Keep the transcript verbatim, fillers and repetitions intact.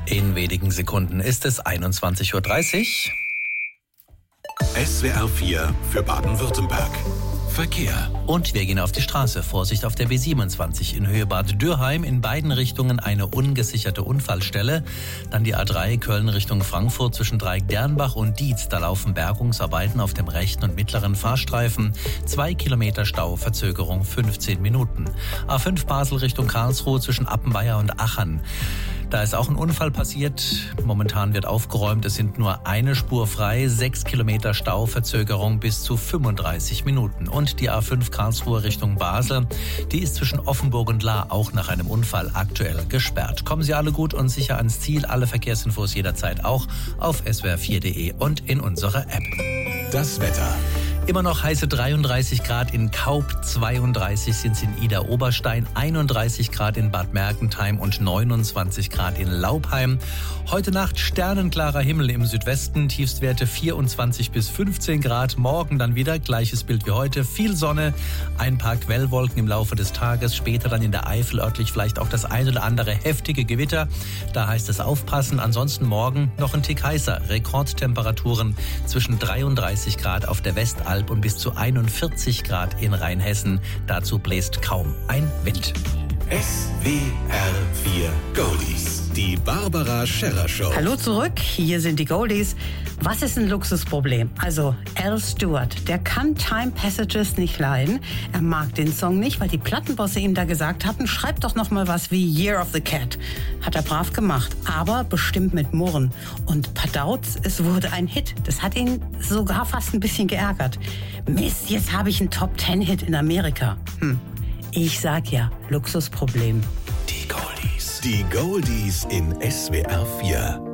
In wenigen Sekunden ist es einundzwanzig Uhr dreißig. S W R vier für Baden-Württemberg. Verkehr. Und wir gehen auf die Straße. Vorsicht auf der B siebenundzwanzig in Höhe Bad Dürheim. In beiden Richtungen eine ungesicherte Unfallstelle. Dann die A drei Köln Richtung Frankfurt zwischen Dreieck-Dernbach und Dietz. Da laufen Bergungsarbeiten auf dem rechten und mittleren Fahrstreifen. Zwei Kilometer Stau, Verzögerung fünfzehn Minuten. A fünf Basel Richtung Karlsruhe zwischen Appenweier und Achern. Da ist auch ein Unfall passiert. Momentan wird aufgeräumt. Es sind nur eine Spur frei. Sechs Kilometer Stau, Verzögerung bis zu fünfunddreißig Minuten. Und die A fünf Karlsruhe Richtung Basel, die ist zwischen Offenburg und Lahr auch nach einem Unfall aktuell gesperrt. Kommen Sie alle gut und sicher ans Ziel. Alle Verkehrsinfos jederzeit auch auf s w r vier punkt de und in unserer App. Das Wetter. Immer noch heiße dreiunddreißig Grad in Kaub, zweiunddreißig sind es in Idar-Oberstein, einunddreißig Grad in Bad Mergentheim und neunundzwanzig Grad in Laupheim. Heute Nacht sternenklarer Himmel im Südwesten, Tiefstwerte vierundzwanzig bis fünfzehn Grad. Morgen dann wieder gleiches Bild wie heute, viel Sonne, ein paar Quellwolken im Laufe des Tages. Später dann in der Eifel örtlich vielleicht auch das ein oder andere heftige Gewitter. Da heißt es aufpassen. Ansonsten morgen noch ein Tick heißer. Rekordtemperaturen zwischen dreiunddreißig Grad auf der Westalb und bis zu einundvierzig Grad in Rheinhessen. Dazu bläst kaum ein Wind. S W R vier Goldies. Die Barbara Scherrer Show. Hallo zurück, hier sind die Goldies. Was ist ein Luxusproblem? Also Al Stewart, der kann Time Passages nicht leiden. Er mag den Song nicht, weil die Plattenbosse ihm da gesagt hatten, schreib doch noch mal was wie Year of the Cat. Hat er brav gemacht, aber bestimmt mit Murren. Und Padauz, es wurde ein Hit. Das hat ihn sogar fast ein bisschen geärgert. Mist, jetzt habe ich einen Top-Ten-Hit in Amerika. Hm. Ich sag ja, Luxusproblem. Die Goldies. Die Goldies in S W R vier.